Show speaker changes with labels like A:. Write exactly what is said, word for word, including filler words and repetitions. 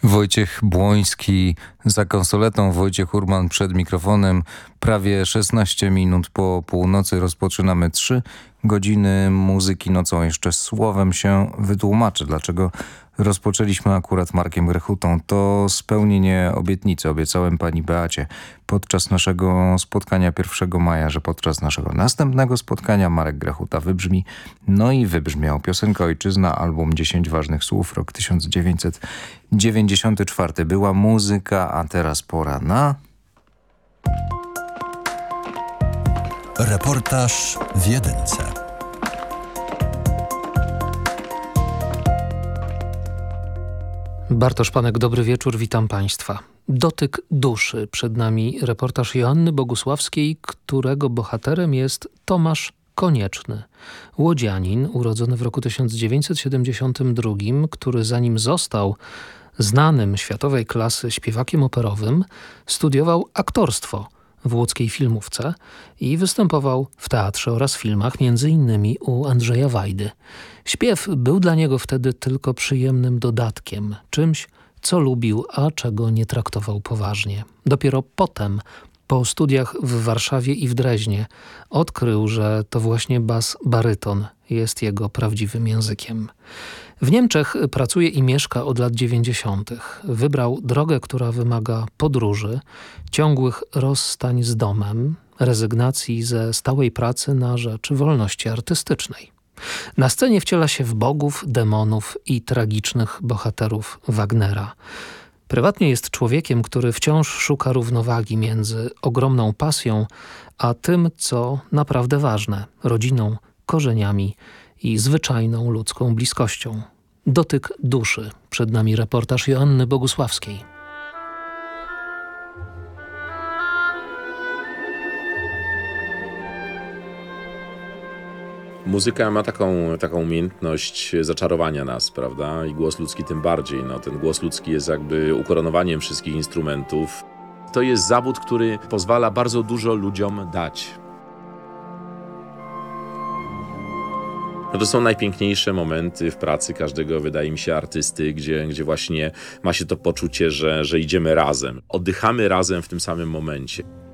A: Wojciech Błoński za konsoletą, Wojciech Urban przed mikrofonem. Prawie szesnaście minut po północy rozpoczynamy trzy godziny muzyki nocą. Jeszcze słowem się wytłumaczę, dlaczego rozpoczęliśmy akurat Markiem Grechutą. To spełnienie obietnicy. Obiecałem pani Beacie podczas naszego spotkania pierwszego maja, że podczas naszego następnego spotkania Marek Grechuta wybrzmi. No i wybrzmiał. Piosenka Ojczyzna, album dziesięć ważnych słów, rok tysiąc dziewięćset dziewięćdziesiąty czwarty. Była muzyka, a teraz pora na...
B: Reportaż w jedynce.
C: Bartosz Panek, dobry wieczór, witam Państwa. Dotyk duszy. Przed nami reportaż Joanny Bogusławskiej, którego bohaterem jest Tomasz Konieczny. Łodzianin, urodzony w roku tysiąc dziewięćset siedemdziesiątym drugim, który zanim został znanym światowej klasy śpiewakiem operowym, studiował aktorstwo w łódzkiej filmówce i występował w teatrze oraz filmach, między innymi u Andrzeja Wajdy. Śpiew był dla niego wtedy tylko przyjemnym dodatkiem, czymś, co lubił, a czego nie traktował poważnie. Dopiero potem, po studiach w Warszawie i w Dreźnie, odkrył, że to właśnie bas baryton jest jego prawdziwym językiem. W Niemczech pracuje i mieszka od lat dziewięćdziesiątych. Wybrał drogę, która wymaga podróży, ciągłych rozstań z domem, rezygnacji ze stałej pracy na rzecz wolności artystycznej. Na scenie wciela się w bogów, demonów i tragicznych bohaterów Wagnera. Prywatnie jest człowiekiem, który wciąż szuka równowagi między ogromną pasją, a tym, co naprawdę ważne – rodziną, korzeniami i zwyczajną ludzką bliskością. Dotyk duszy. Przed nami reportaż Joanny Bogusławskiej.
D: Muzyka ma taką, taką umiejętność zaczarowania nas, prawda? I głos ludzki tym bardziej. No, ten głos ludzki jest jakby ukoronowaniem wszystkich instrumentów. To jest zawód, który pozwala bardzo dużo ludziom dać. No to są najpiękniejsze momenty w pracy każdego, wydaje mi się, artysty, gdzie, gdzie właśnie ma się to poczucie, że, że idziemy razem. Oddychamy razem w tym samym momencie.